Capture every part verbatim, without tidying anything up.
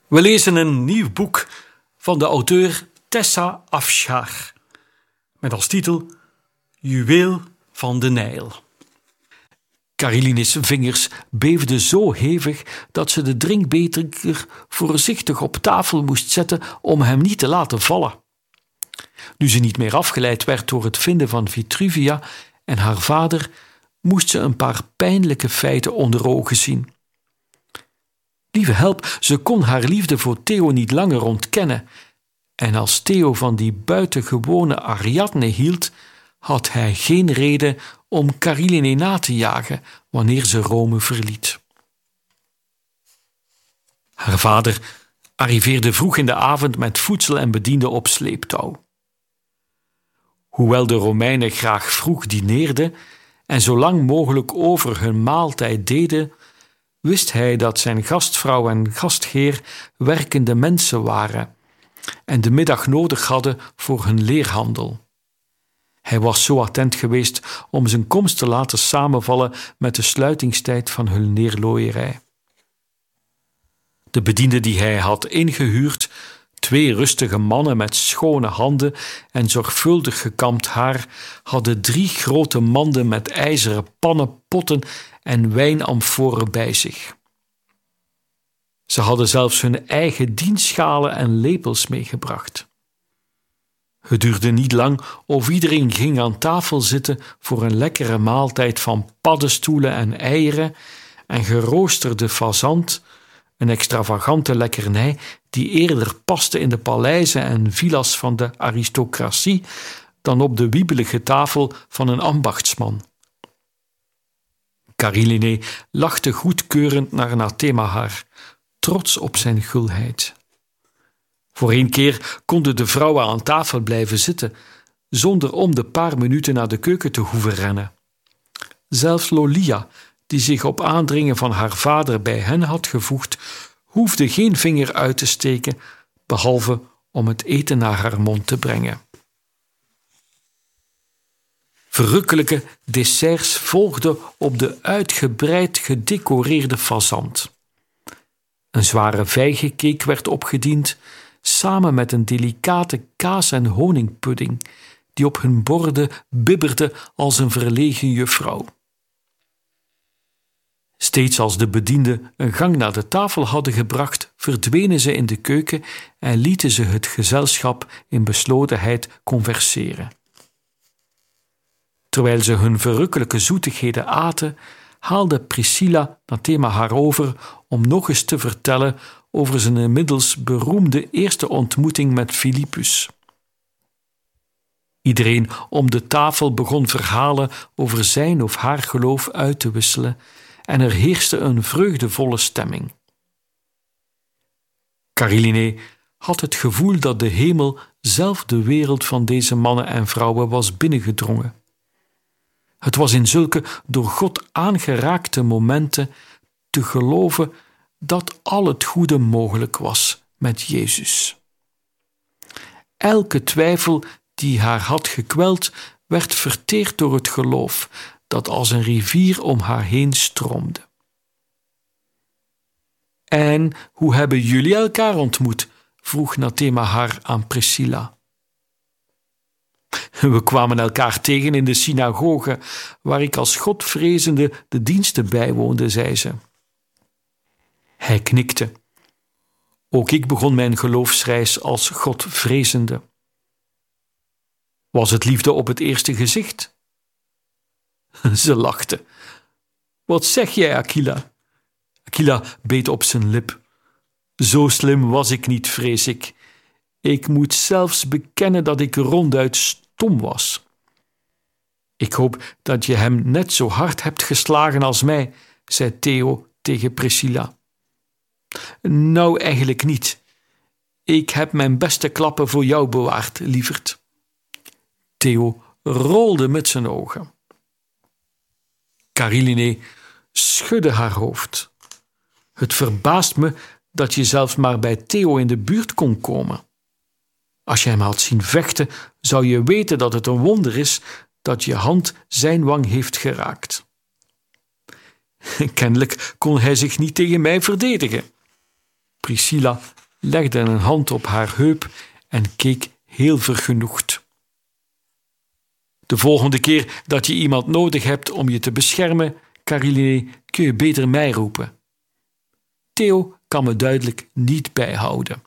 We lezen een nieuw boek van de auteur Tessa Afshar met als titel Juweel van de Nijl. Kariline's vingers beefden zo hevig dat ze de drinkbeker voorzichtig op tafel moest zetten om hem niet te laten vallen. Nu ze niet meer afgeleid werd door het vinden van Vitruvia en haar vader, moest ze een paar pijnlijke feiten onder ogen zien. Lieve help, ze kon haar liefde voor Theo niet langer ontkennen. En als Theo van die buitengewone Ariadne hield, had hij geen reden om Kariline na te jagen wanneer ze Rome verliet. Haar vader arriveerde vroeg in de avond met voedsel en bedienden op sleeptouw. Hoewel de Romeinen graag vroeg dineerden en zo lang mogelijk over hun maaltijd deden, wist hij dat zijn gastvrouw en gastheer werkende mensen waren en de middag nodig hadden voor hun leerhandel. Hij was zo attent geweest om zijn komst te laten samenvallen met de sluitingstijd van hun leerlooierij. De bedienden die hij had ingehuurd, twee rustige mannen met schone handen en zorgvuldig gekamd haar, hadden drie grote manden met ijzeren pannen, potten en wijnamforen bij zich. Ze hadden zelfs hun eigen dienstschalen en lepels meegebracht. Het duurde niet lang of iedereen ging aan tafel zitten voor een lekkere maaltijd van paddenstoelen en eieren en geroosterde fazant, een extravagante lekkernij die eerder paste in de paleizen en villa's van de aristocratie dan op de wiebelige tafel van een ambachtsman. Kariline lachte goedkeurend naar Nathemahar, trots op zijn gulheid. Voor één keer konden de vrouwen aan tafel blijven zitten, zonder om de paar minuten naar de keuken te hoeven rennen. Zelfs Lolia, die zich op aandringen van haar vader bij hen had gevoegd, hoefde geen vinger uit te steken, behalve om het eten naar haar mond te brengen. Verrukkelijke desserts volgden op de uitgebreid gedecoreerde fazant. Een zware vijgencake werd opgediend, samen met een delicate kaas- en honingpudding, die op hun borden bibberde als een verlegen juffrouw. Steeds als de bedienden een gang naar de tafel hadden gebracht, verdwenen ze in de keuken en lieten ze het gezelschap in beslotenheid converseren. Terwijl ze hun verrukkelijke zoetigheden aten, haalde Priscilla Nathemahar over om nog eens te vertellen over zijn inmiddels beroemde eerste ontmoeting met Philippus. Iedereen om de tafel begon verhalen over zijn of haar geloof uit te wisselen en er heerste een vreugdevolle stemming. Kariline had het gevoel dat de hemel zelf de wereld van deze mannen en vrouwen was binnengedrongen. Het was in zulke door God aangeraakte momenten te geloven dat al het goede mogelijk was met Jezus. Elke twijfel die haar had gekweld, werd verteerd door het geloof dat als een rivier om haar heen stroomde. En hoe hebben jullie elkaar ontmoet? Vroeg Nathemahar aan Priscilla. We kwamen elkaar tegen in de synagoge, waar ik als godvrezende de diensten bijwoonde, zei ze. Hij knikte. Ook ik begon mijn geloofsreis als godvrezende. Was het liefde op het eerste gezicht? Ze lachte. Wat zeg jij, Aquila? Aquila beet op zijn lip. Zo slim was ik niet, vrees ik. Ik moet zelfs bekennen dat ik ronduit stom was. Ik hoop dat je hem net zo hard hebt geslagen als mij, zei Theo tegen Priscilla. Nou, eigenlijk niet. Ik heb mijn beste klappen voor jou bewaard, lieverd. Theo rolde met zijn ogen. Kariline schudde haar hoofd. Het verbaast me dat je zelfs maar bij Theo in de buurt kon komen. Als je hem had zien vechten, zou je weten dat het een wonder is dat je hand zijn wang heeft geraakt. Kennelijk kon hij zich niet tegen mij verdedigen. Priscilla legde een hand op haar heup en keek heel vergenoegd. De volgende keer dat je iemand nodig hebt om je te beschermen, Carline, kun je beter mij roepen. Theo kan me duidelijk niet bijhouden.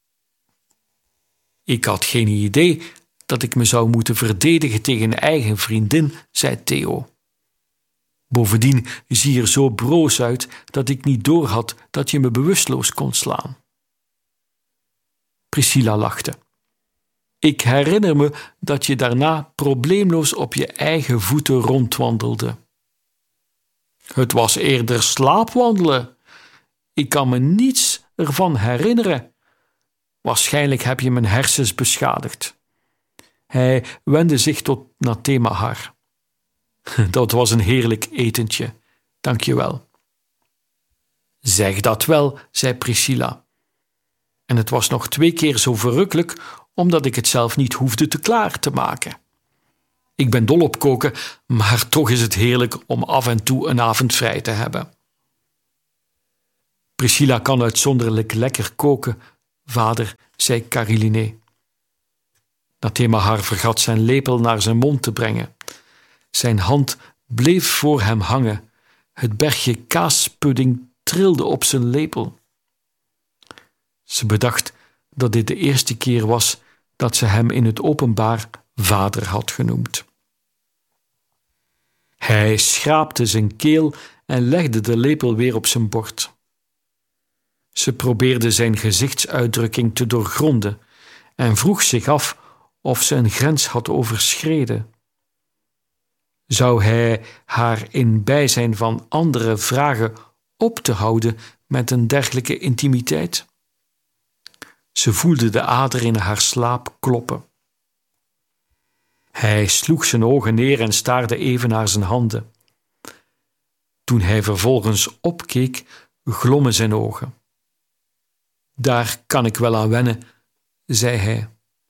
Ik had geen idee dat ik me zou moeten verdedigen tegen een eigen vriendin, zei Theo. Bovendien zie je er zo broos uit dat ik niet doorhad dat je me bewusteloos kon slaan. Priscilla lachte. Ik herinner me dat je daarna probleemloos op je eigen voeten rondwandelde. Het was eerder slaapwandelen. Ik kan me niets ervan herinneren. Waarschijnlijk heb je mijn hersens beschadigd. Hij wendde zich tot Nathemahar. Dat was een heerlijk etentje, dank je wel. Zeg dat wel, zei Priscilla. En het was nog twee keer zo verrukkelijk, omdat ik het zelf niet hoefde te klaar te maken. Ik ben dol op koken, maar toch is het heerlijk om af en toe een avond vrij te hebben. Priscilla kan uitzonderlijk lekker koken, vader, zei Carline. Nathemahar vergat zijn lepel naar zijn mond te brengen. Zijn hand bleef voor hem hangen. Het bergje kaaspudding trilde op zijn lepel. Ze bedacht dat dit de eerste keer was dat ze hem in het openbaar vader had genoemd. Hij schraapte zijn keel en legde de lepel weer op zijn bord. Ze probeerde zijn gezichtsuitdrukking te doorgronden en vroeg zich af of ze een grens had overschreden. Zou hij haar in bijzijn van anderen vragen op te houden met een dergelijke intimiteit? Ze voelde de ader in haar slaap kloppen. Hij sloeg zijn ogen neer en staarde even naar zijn handen. Toen hij vervolgens opkeek, glommen zijn ogen. Daar kan ik wel aan wennen, zei hij.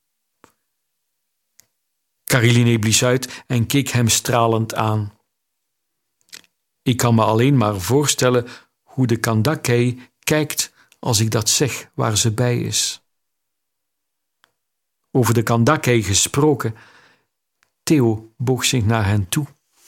Carline blies uit en keek hem stralend aan. Ik kan me alleen maar voorstellen hoe de Kandakei kijkt als ik dat zeg waar ze bij is. Over de Kandakei gesproken, Theo boog zich naar hen toe.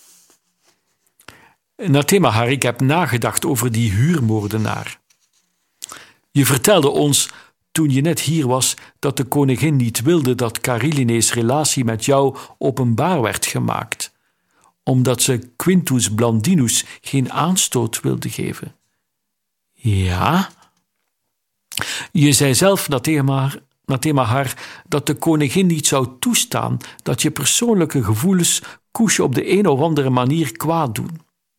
Nathemahar, ik heb nagedacht over die huurmoordenaar. Je vertelde ons, toen je net hier was, dat de koningin niet wilde dat Cariline's relatie met jou openbaar werd gemaakt, omdat ze Quintus Blandinus geen aanstoot wilde geven. Ja? Je zei zelf, Nathemahar, Nathemahar, dat de koningin niet zou toestaan dat je persoonlijke gevoelens Koesje op de een of andere manier kwaad doen.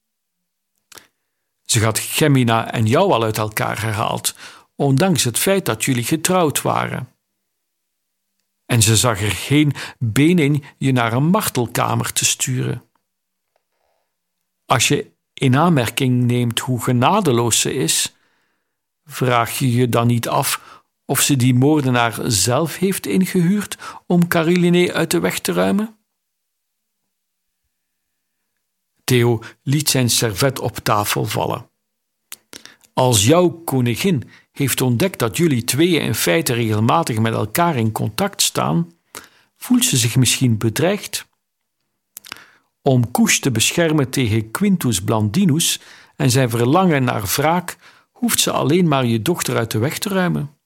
Ze had Gemina en jou al uit elkaar gehaald, ondanks het feit dat jullie getrouwd waren. En ze zag er geen been in je naar een martelkamer te sturen. Als je in aanmerking neemt hoe genadeloos ze is, vraag je je dan niet af of ze die moordenaar zelf heeft ingehuurd om Carline uit de weg te ruimen? Theo liet zijn servet op tafel vallen. Als jouw koningin heeft ontdekt dat jullie tweeën in feite regelmatig met elkaar in contact staan, voelt ze zich misschien bedreigd. Om Koes te beschermen tegen Quintus Blandinus en zijn verlangen naar wraak, hoeft ze alleen maar je dochter uit de weg te ruimen.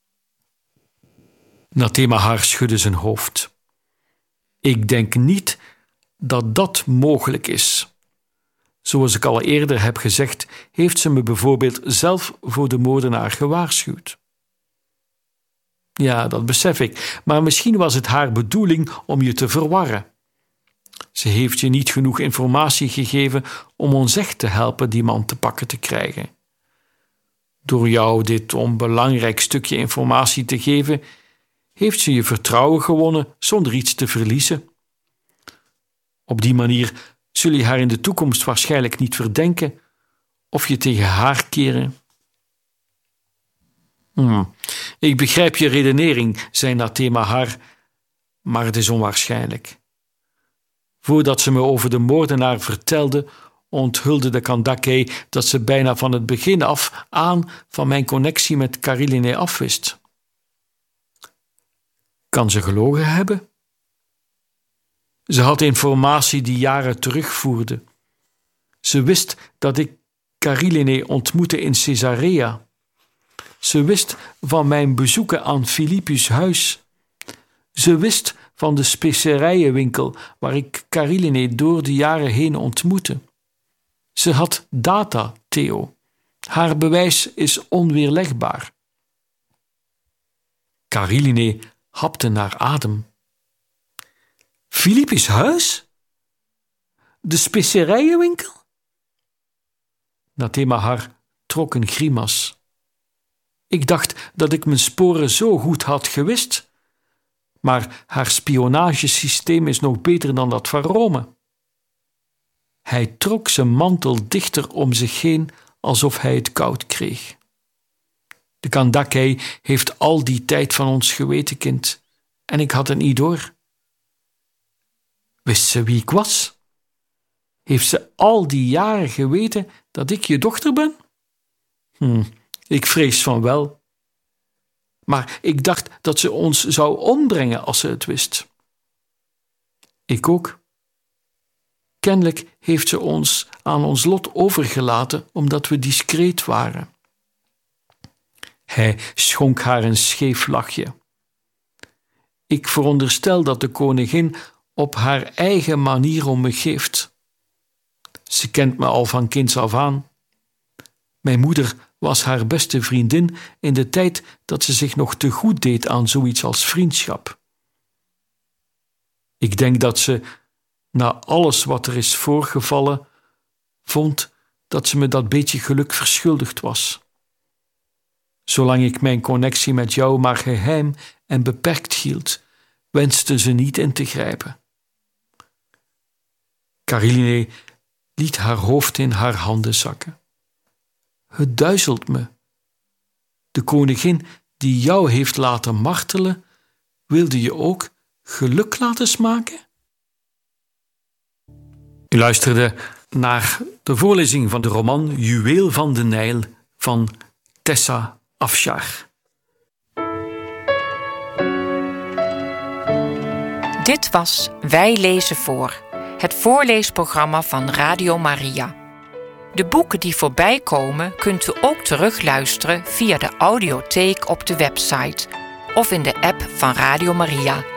Nathemahar schudde zijn hoofd. Ik denk niet dat dat mogelijk is. Zoals ik al eerder heb gezegd, heeft ze me bijvoorbeeld zelf voor de moordenaar gewaarschuwd. Ja, dat besef ik, maar misschien was het haar bedoeling om je te verwarren. Ze heeft je niet genoeg informatie gegeven om ons echt te helpen die man te pakken te krijgen. Door jou dit onbelangrijk stukje informatie te geven, heeft ze je vertrouwen gewonnen zonder iets te verliezen. Op die manier zul je haar in de toekomst waarschijnlijk niet verdenken of je tegen haar keren. Hmm, ik begrijp je redenering, zei Nathemahar, maar het is onwaarschijnlijk. Voordat ze me over de moordenaar vertelde, onthulde de Kandake dat ze bijna van het begin af aan van mijn connectie met Kariline afwist. Kan ze gelogen hebben? Ze had informatie die jaren terugvoerde. Ze wist dat ik Kariline ontmoette in Caesarea. Ze wist van mijn bezoeken aan Philippus' huis. Ze wist van de specerijenwinkel waar ik Kariline door de jaren heen ontmoette. Ze had data, Theo. Haar bewijs is onweerlegbaar. Kariline hapte naar adem. Philippus' huis? De specerijenwinkel? Natemahar trok een grimas. Ik dacht dat ik mijn sporen zo goed had gewist, maar haar spionagesysteem is nog beter dan dat van Rome. Hij trok zijn mantel dichter om zich heen, alsof hij het koud kreeg. De Kandake heeft al die tijd van ons geweten, kind, en ik had het niet door. Wist ze wie ik was? Heeft ze al die jaren geweten dat ik je dochter ben? Hm, ik vrees van wel. Maar ik dacht dat ze ons zou ombrengen als ze het wist. Ik ook. Kennelijk heeft ze ons aan ons lot overgelaten omdat we discreet waren. Hij schonk haar een scheef lachje. Ik veronderstel dat de koningin op haar eigen manier om me geeft. Ze kent me al van kinds af aan. Mijn moeder was haar beste vriendin in de tijd dat ze zich nog te goed deed aan zoiets als vriendschap. Ik denk dat ze, na alles wat er is voorgevallen, vond dat ze me dat beetje geluk verschuldigd was. Zolang ik mijn connectie met jou maar geheim en beperkt hield, wenste ze niet in te grijpen. Kariline liet haar hoofd in haar handen zakken. Het duizelt me. De koningin die jou heeft laten martelen, wilde je ook geluk laten smaken? U luisterde naar de voorlezing van de roman Juweel van de Nijl van Tessa Afshar. Dit was Wij lezen voor, het voorleesprogramma van Radio Maria. De boeken die voorbij komen kunt u ook terugluisteren via de audiotheek op de website of in de app van Radio Maria.